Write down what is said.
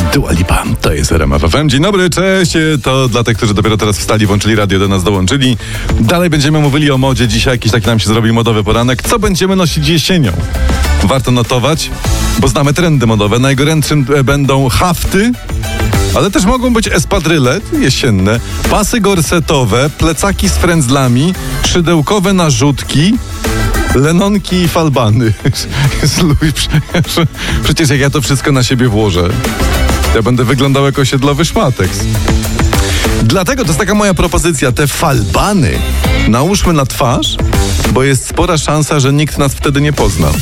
Dua Lipa, to jest RMF FM. Dzień dobry, cześć. To dla tych, którzy dopiero teraz wstali, włączyli radio, do nas dołączyli. Dalej będziemy mówili o modzie. Dzisiaj jakiś taki nam się zrobi modowy poranek. Co będziemy nosić jesienią? Warto notować, bo znamy trendy modowe. Najgorętszym będą hafty, ale też mogą być espadryle jesienne, pasy gorsetowe, plecaki z frędzlami, szydełkowe narzutki, lenonki i falbany. Przecież jak ja to wszystko na siebie włożę, ja będę wyglądał jako osiedlowy szmateks. Dlatego to jest taka moja propozycja. Te falbany nałóżmy na twarz, bo jest spora szansa, że nikt nas wtedy nie pozna.